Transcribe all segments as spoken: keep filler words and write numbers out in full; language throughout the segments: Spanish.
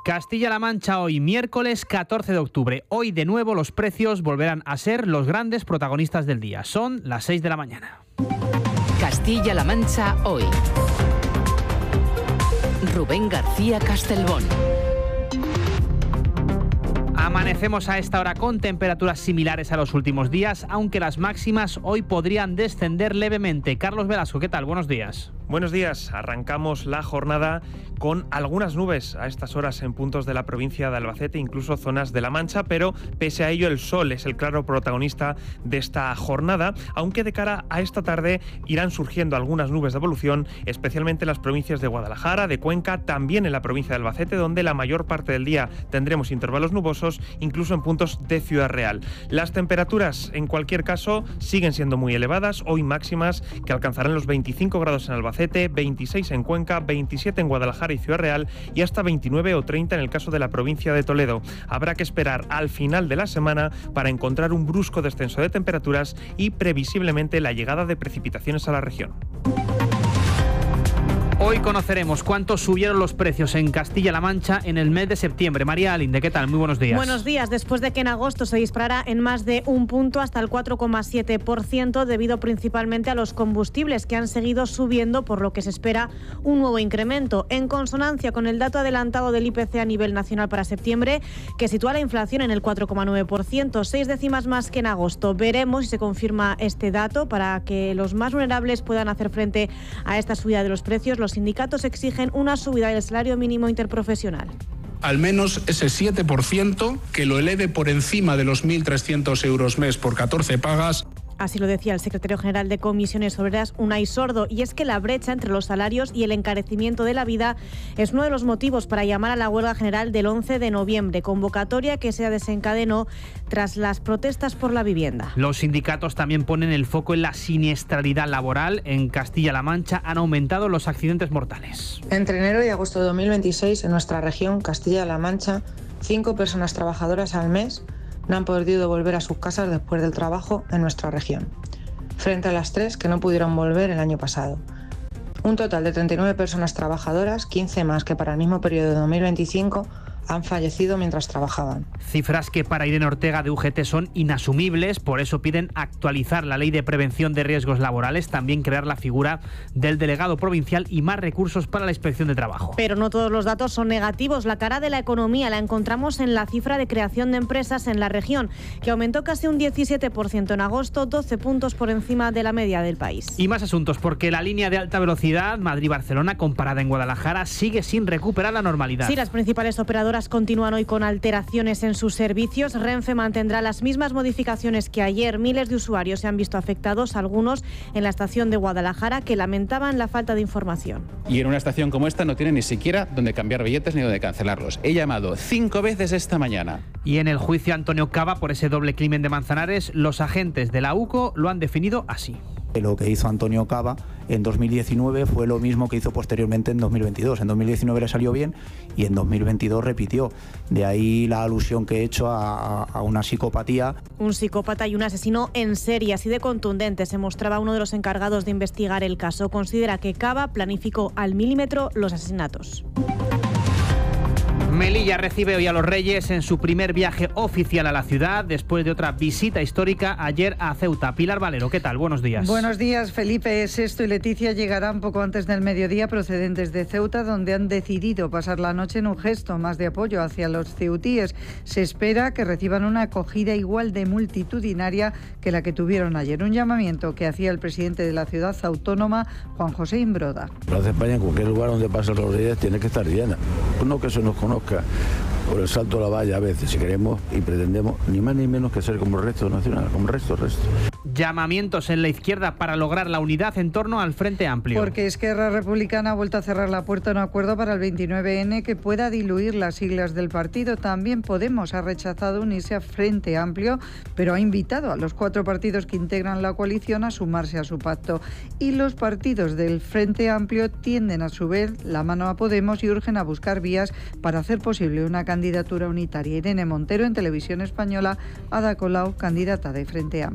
Castilla-La Mancha hoy, miércoles catorce de octubre. Hoy de nuevo los precios volverán a ser los grandes protagonistas del día. Son las seis de la mañana. Castilla-La Mancha hoy. Rubén García Castelbón. Amanecemos a esta hora con temperaturas similares a los últimos días, aunque las máximas hoy podrían descender levemente. Carlos Velasco, ¿qué tal? Buenos días. Buenos días. Arrancamos la jornada con algunas nubes a estas horas en puntos de la provincia de Albacete, incluso zonas de La Mancha, pero pese a ello el sol es el claro protagonista de esta jornada, aunque de cara a esta tarde irán surgiendo algunas nubes de evolución, especialmente en las provincias de Guadalajara, de Cuenca, también en la provincia de Albacete, donde la mayor parte del día tendremos intervalos nubosos, incluso en puntos de Ciudad Real. Las temperaturas, en cualquier caso, siguen siendo muy elevadas, hoy máximas que alcanzarán los veinticinco grados en Albacete, veintiséis en Cuenca, veintisiete en Guadalajara y Ciudad Real y hasta veintinueve o treinta en el caso de la provincia de Toledo. Habrá que esperar al final de la semana para encontrar un brusco descenso de temperaturas y previsiblemente la llegada de precipitaciones a la región. Hoy conoceremos cuánto subieron los precios en Castilla-La Mancha en el mes de septiembre. María Alinde, ¿qué tal? Muy buenos días. Buenos días. Después de que en agosto se disparara en más de un punto hasta el cuatro coma siete por ciento, debido principalmente a los combustibles que han seguido subiendo, por lo que se espera un nuevo incremento, en consonancia con el dato adelantado del I P C a nivel nacional para septiembre, que sitúa la inflación en el cuatro coma nueve por ciento, seis décimas más que en agosto. Veremos si se confirma este dato para que los más vulnerables puedan hacer frente a esta subida de los precios. Los sindicatos exigen una subida del salario mínimo interprofesional. Al menos ese siete por ciento que lo eleve por encima de los mil trescientos euros mes por catorce pagas. Así lo decía el secretario general de Comisiones Obreras, Unai Sordo, y es que la brecha entre los salarios y el encarecimiento de la vida es uno de los motivos para llamar a la huelga general del once de noviembre, convocatoria que se desencadenó tras las protestas por la vivienda. Los sindicatos también ponen el foco en la siniestralidad laboral. En Castilla-La Mancha han aumentado los accidentes mortales. Entre enero y agosto de dos mil veintiséis, en nuestra región, Castilla-La Mancha, cinco personas trabajadoras al mes no han podido volver a sus casas después del trabajo en nuestra región, frente a las tres que no pudieron volver el año pasado. Un total de treinta y nueve personas trabajadoras, quince más que para el mismo periodo de dos mil veinticinco, han fallecido mientras trabajaban. Cifras que para Irene Ortega de U G T son inasumibles, por eso piden actualizar la ley de prevención de riesgos laborales, también crear la figura del delegado provincial y más recursos para la inspección de trabajo. Pero no todos los datos son negativos. La cara de la economía la encontramos en la cifra de creación de empresas en la región, que aumentó casi un diecisiete por ciento en agosto, doce puntos por encima de la media del país. Y más asuntos, porque la línea de alta velocidad Madrid-Barcelona, comparada en Guadalajara, sigue sin recuperar la normalidad. Sí, las principales operadoras continúan hoy con alteraciones en sus servicios. Renfe mantendrá las mismas modificaciones que ayer. Miles de usuarios se han visto afectados, algunos en la estación de Guadalajara, que lamentaban la falta de información. Y en una estación como esta no tiene ni siquiera donde cambiar billetes ni donde cancelarlos. He llamado cinco veces esta mañana. Y en el juicio a Antonio Caba por ese doble crimen de Manzanares, los agentes de la U C O lo han definido así. Lo que hizo Antonio Caba en dos mil diecinueve fue lo mismo que hizo posteriormente en dos mil veintidós. En dos mil diecinueve le salió bien y en dos mil veintidós repitió. De ahí la alusión que he hecho a, a una psicopatía. Un psicópata y un asesino en serie, así de contundente se mostraba uno de los encargados de investigar el caso. Considera que Caba planificó al milímetro los asesinatos. Melilla recibe hoy a los Reyes en su primer viaje oficial a la ciudad, después de otra visita histórica ayer a Ceuta. Pilar Valero, ¿qué tal? Buenos días. Buenos días. Felipe Sexto y Leticia llegarán poco antes del mediodía procedentes de Ceuta, donde han decidido pasar la noche en un gesto más de apoyo hacia los ceutíes. Se espera que reciban una acogida igual de multitudinaria que la que tuvieron ayer. Un llamamiento que hacía el presidente de la ciudad autónoma, Juan José Imbroda. Plaza España, en cualquier lugar donde pasen los Reyes, tiene que estar llena. No que se nos conozca por el salto a la valla a veces, si queremos y pretendemos ni más ni menos que ser como el resto nacional, como el resto, el resto. Llamamientos en la izquierda para lograr la unidad en torno al Frente Amplio. Porque Esquerra Republicana ha vuelto a cerrar la puerta a un acuerdo para el veintinueve ene que pueda diluir las siglas del partido. También Podemos ha rechazado unirse a Frente Amplio, pero ha invitado a los cuatro partidos que integran la coalición a sumarse a su pacto. Y los partidos del Frente Amplio tienden a su vez la mano a Podemos y urgen a buscar vías para hacer posible una candidatura unitaria. Irene Montero, en Televisión Española, Ada Colau, candidata de Frente Amplio.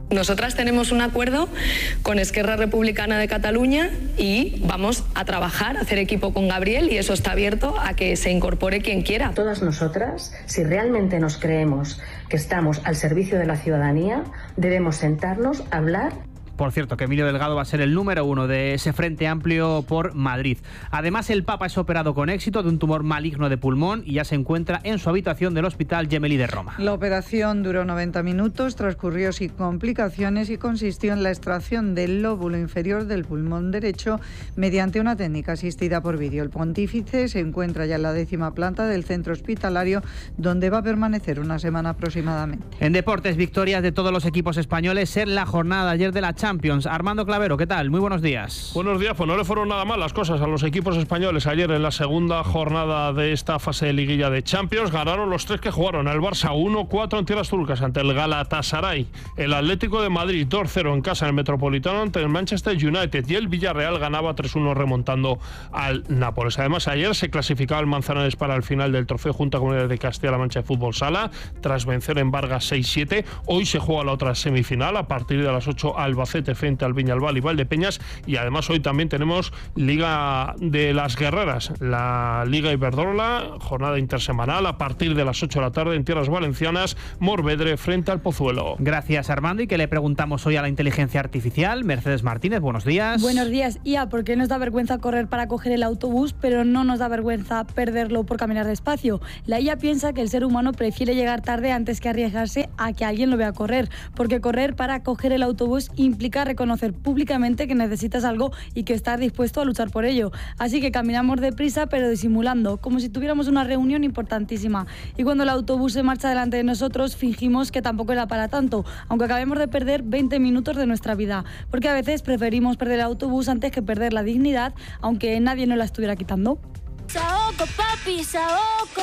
Nosotras tenemos un acuerdo con Esquerra Republicana de Cataluña y vamos a trabajar, a hacer equipo con Gabriel, y eso está abierto a que se incorpore quien quiera. Todas nosotras, si realmente nos creemos que estamos al servicio de la ciudadanía, debemos sentarnos, hablar. Por cierto, que Emilio Delgado va a ser el número uno de ese Frente Amplio por Madrid. Además, el Papa es operado con éxito de un tumor maligno de pulmón y ya se encuentra en su habitación del Hospital Gemelli de Roma. La operación duró noventa minutos, transcurrió sin complicaciones y consistió en la extracción del lóbulo inferior del pulmón derecho mediante una técnica asistida por vídeo. El pontífice se encuentra ya en la décima planta del centro hospitalario, donde va a permanecer una semana aproximadamente. En deportes, victorias de todos los equipos españoles en la jornada de ayer de la Champions. Armando Clavero, ¿qué tal? Muy buenos días. Buenos días, pues no le fueron nada mal las cosas a los equipos españoles ayer en la segunda jornada de esta fase de liguilla de Champions. Ganaron los tres que jugaron, el Barça uno cuatro en tierras turcas ante el Galatasaray, el Atlético de Madrid dos cero en casa en el Metropolitano ante el Manchester United, y el Villarreal ganaba tres uno remontando al Nápoles. Además, ayer se clasificaba el Manzanares para el final del Trofeo Junta Comunidad de Castilla-La Mancha de Fútbol Sala tras vencer en Vargas seis siete. Hoy se juega la otra semifinal a partir de las ocho, Albacete frente al Viñalbal y Valdepeñas, y además hoy también tenemos Liga de las Guerreras, la Liga Iberdrola, jornada intersemanal a partir de las ocho de la tarde en tierras valencianas, Morvedre frente al Pozuelo. Gracias, Armando. ¿Y qué le preguntamos hoy a la inteligencia artificial? Mercedes Martínez, buenos días. Buenos días. I A, ¿por qué nos da vergüenza correr para coger el autobús, pero no nos da vergüenza perderlo por caminar despacio? La I A piensa que el ser humano prefiere llegar tarde antes que arriesgarse a que alguien lo vea correr, porque correr para coger el autobús implica reconocer públicamente que necesitas algo y que estás dispuesto a luchar por ello. Así que caminamos deprisa pero disimulando, como si tuviéramos una reunión importantísima. Y cuando el autobús se marcha delante de nosotros, fingimos que tampoco era para tanto, aunque acabemos de perder veinte minutos de nuestra vida. Porque a veces preferimos perder el autobús antes que perder la dignidad, aunque nadie nos la estuviera quitando. Saoco, papi, saoco.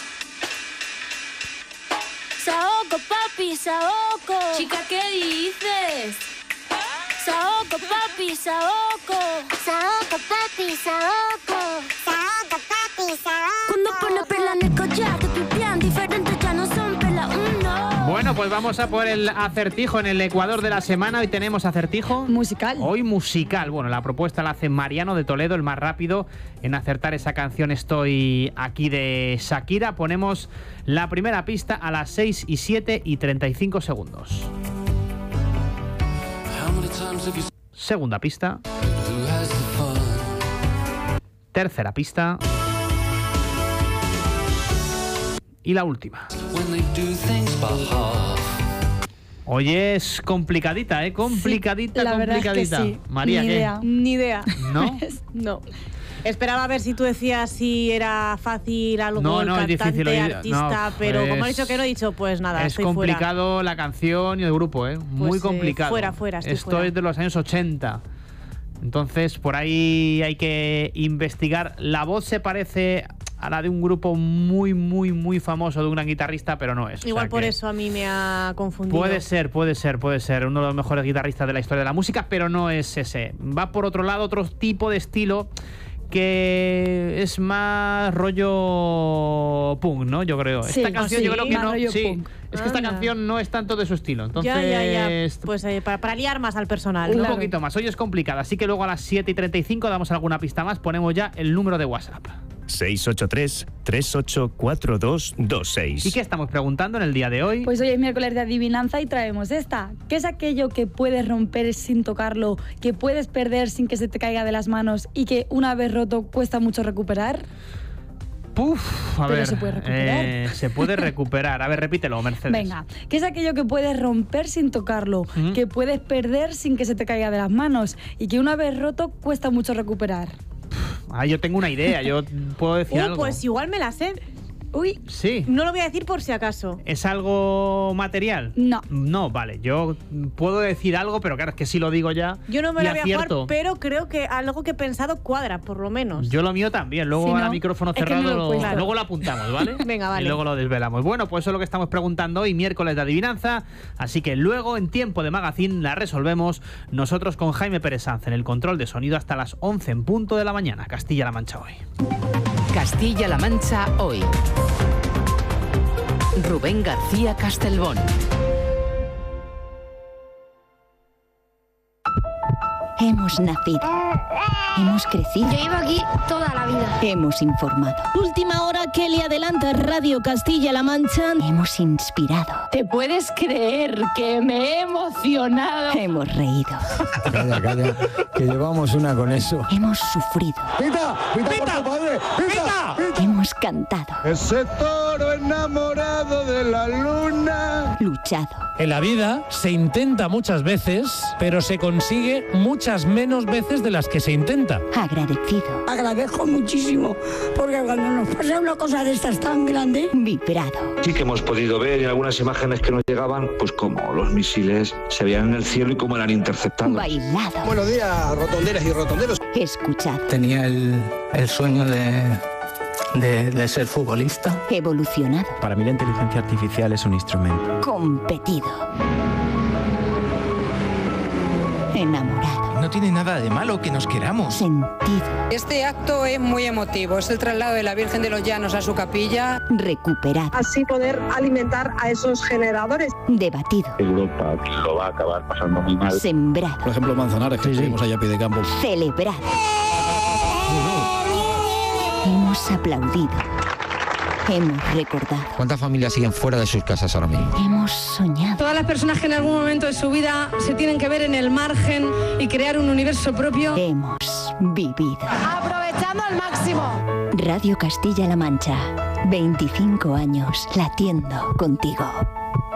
Saoco, papi, saoco. Chica, ¿qué dices? Saoco, papi, saoco. Saoco, papi, saoco. Saoco, papi, saoco. Cuando pone perla en el collar, te pipián diferentes, ya no son perla uno. Bueno, pues vamos a por el acertijo en el Ecuador de la semana. Hoy tenemos acertijo musical. Hoy musical. Bueno, la propuesta la hace Mariano de Toledo, el más rápido en acertar esa canción Estoy aquí de Shakira. Ponemos la primera pista a las seis y siete y treinta y cinco segundos. Segunda pista. Tercera pista. Y la última. Oye, es complicadita, ¿eh? Complicadita, sí, la complicadita. Verdad es que sí. María, Ni ¿qué? idea. Ni idea. ¿No? No. Esperaba a ver si tú decías si era fácil algo, no, no, cantante, es difícil, artista, no, pero pues, como he dicho que no he dicho, pues nada, es estoy complicado fuera. La canción y el grupo, ¿eh? Muy pues, complicado. Eh, fuera, fuera, estoy Esto fuera. es de los años ochenta. Entonces, por ahí hay que investigar. La voz se parece a la de un grupo muy, muy, muy famoso de un gran guitarrista, pero no es. Igual o sea por que eso a mí me ha confundido. Puede ser, puede ser, puede ser. Uno de los mejores guitarristas de la historia de la música, pero no es ese. Va por otro lado, otro tipo de estilo que es más rollo punk, ¿no? Yo creo. Sí, esta canción sí, yo creo que no. Sí, punk. es que esta Anda. canción no es tanto de su estilo. Entonces, Ya, ya, ya. Pues eh, para, para liar más al personal. un Claro. poquito más. Hoy es complicada, así que luego a las siete y treinta y cinco damos alguna pista más. Ponemos ya el número de WhatsApp. seis ocho tres, tres ocho cuatro dos dos seis. ¿Y qué estamos preguntando en el día de hoy? Pues hoy es miércoles de adivinanza y traemos esta. ¿Qué es aquello que puedes romper sin tocarlo, que puedes perder sin que se te caiga de las manos y que una vez roto cuesta mucho recuperar? Puf, a Pero ver. se puede recuperar. eh, se puede recuperar. A ver, repítelo, Mercedes. Venga, ¿qué es aquello que puedes romper sin tocarlo, Ujú. que puedes perder sin que se te caiga de las manos y que una vez roto cuesta mucho recuperar? Ah, yo tengo una idea, yo puedo decir Uh, algo. pues igual me la sé. Uy. Sí. No lo voy a decir por si acaso. ¿Es algo material? No. No, vale. Yo puedo decir algo, pero claro, es que si lo digo ya. Yo no me y la voy a acierto. jugar, pero creo que algo que he pensado cuadra, por lo menos. Yo lo mío también. Luego Si a no, micrófono es que cerrado no lo he lo, puesto. luego lo apuntamos, ¿vale? Venga, vale. Y luego lo desvelamos. Bueno, pues eso es lo que estamos preguntando hoy, miércoles de adivinanza. Así que luego, en tiempo de magazine, la resolvemos nosotros con Jaime Pérez Sanz en el control de sonido hasta las once en punto de la mañana. Castilla-La Mancha hoy. Castilla-La Mancha hoy. Rubén García Castelbón. Hemos nacido. Hemos crecido. Yo llevo aquí toda la vida. Hemos informado. Última hora, Kelly adelanta Radio Castilla-La Mancha. Hemos inspirado. ¿Te puedes creer que me he emocionado? Hemos reído. Calla, calla, que llevamos una con eso. Hemos sufrido. ¡Pita! ¡Pita, ¡Pita! Por tu padre! ¡Pita! ¡Pita! Hemos cantado. Ese toro enamorado de la luna. Luchado. En la vida se intenta muchas veces, pero se consigue muchas menos veces de las que se intenta. Agradecido. Agradezco muchísimo, porque cuando nos pasa una cosa de estas tan grande... Vibrado. Sí que hemos podido ver en algunas imágenes que nos llegaban, pues como los misiles se veían en el cielo y cómo eran interceptados. Bailado. Buenos días, rotonderas y rotonderos. Escuchado. Tenía el, el sueño de... De, de ser futbolista. Evolucionado. Para mí la inteligencia artificial es un instrumento. Competido. Enamorado. No tiene nada de malo que nos queramos. Sentido. Este acto es muy emotivo. Es el traslado de la Virgen de los Llanos a su capilla. Recuperado. Así poder alimentar a esos generadores. Debatido. Europa lo va a acabar pasando muy mal. Sembrado. Por ejemplo, Manzanares, que seguimos allá a pie de campo. Celebrado. Hemos aplaudido. Hemos recordado. ¿Cuántas familias siguen fuera de sus casas ahora mismo? Hemos soñado. Todas las personas que en algún momento de su vida se tienen que ver en el margen y crear un universo propio. Hemos vivido. Aprovechando al máximo. Radio Castilla-La Mancha. veinticinco años latiendo contigo.